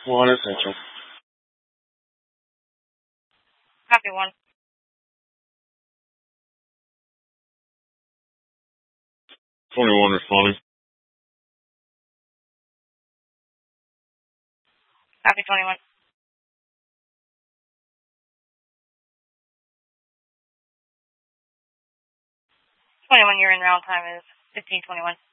One essential. Copy 1. 21 responding. Copy 21. 21, your in round time is 15:21.